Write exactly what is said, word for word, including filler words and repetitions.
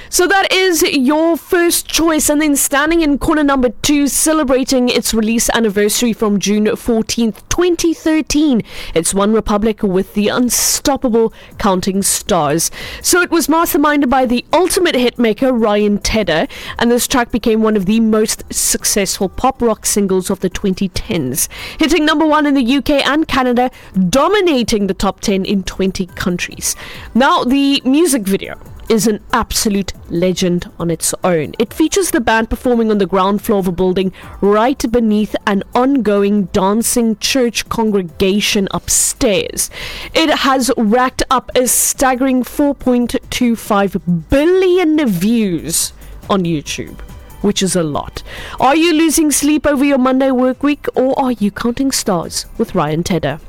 So that is your first choice, and then standing in corner number two, celebrating its release anniversary from June fourteenth, twenty thirteen. It's One Republic with the unstoppable Counting Stars. So it was masterminded by the ultimate hitmaker Ryan Tedder, and this track became one of the most successful pop rock singles of the twenty tens, hitting number one in the U K and Canada, dominating the top ten in twenty countries. Now, the music video is an absolute legend on its own. It features the band performing on the ground floor of a building right beneath an ongoing dancing church congregation upstairs. It has racked up a staggering four point two five billion views on YouTube, which is a lot. Are you losing sleep over your Monday work week, or are you counting stars with Ryan Tedder?